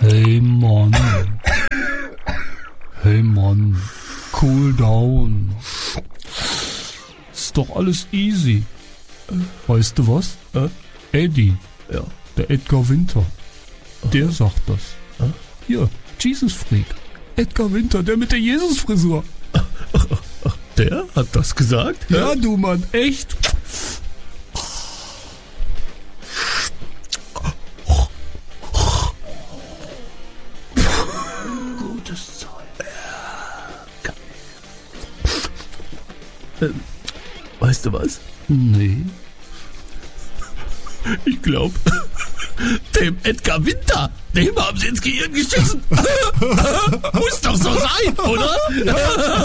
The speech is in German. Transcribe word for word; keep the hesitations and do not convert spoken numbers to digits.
Hey Mann. Hey Mann. Cool down. Ist doch alles easy. Weißt du was? Äh? Eddie. Ja. Der Edgar Winter. Der Aha. sagt das. Äh? Hier, Jesus Freak. Edgar Winter, der mit der Jesus-Frisur. Der hat das gesagt? Ja, du Mann, echt. Gutes Zeug. Ja. Ähm, weißt du was? Nee. Ich glaube, dem Edgar Winter, dem haben sie ins Gehirn geschissen. Muss doch so sein, oder?